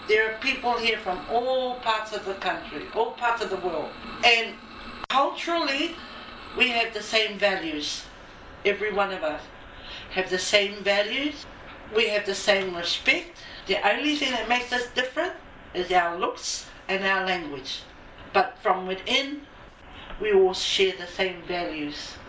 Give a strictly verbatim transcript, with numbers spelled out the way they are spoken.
There are people here from all parts of the country, all parts of the world. And culturally, we have the same values. Every one of us have the same values. We have the same respect. The only thing that makes us different is our looks and our language. But from within, we all share the same values.